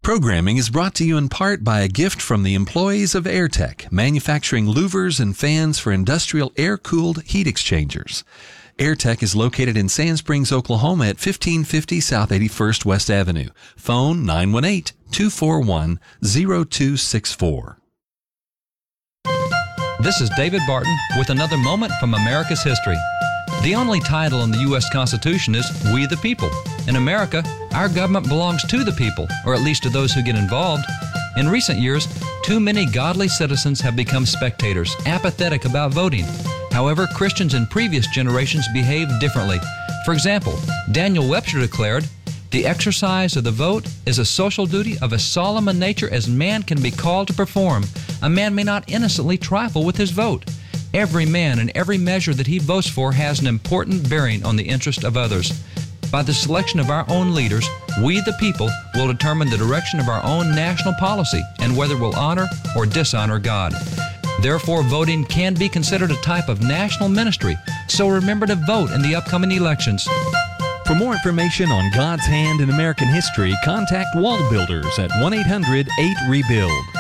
Programming is brought to you in part by a gift from the employees of Airtech, manufacturing louvers and fans for industrial air-cooled heat exchangers. Airtech is located in Sand Springs, Oklahoma at 1550 South 81st West Avenue. Phone 918-241-0264. This is David Barton with another moment from America's history. The only title in the U.S. Constitution is We the People. In America, our government belongs to the people, or at least to those who get involved. In recent years, too many godly citizens have become spectators, apathetic about voting. However, Christians in previous generations behaved differently. For example, Daniel Webster declared, "The exercise of the vote is a social duty of as solemn a nature as man can be called to perform. A man may not innocently trifle with his vote. Every man and every measure that he votes for has an important bearing on the interest of others. By the selection of our own leaders, we the people will determine the direction of our own national policy and whether we'll honor or dishonor God. Therefore, voting can be considered a type of national ministry, so remember to vote in the upcoming elections." For more information on God's hand in American history, contact Wall Builders at 1-800-8-REBUILD.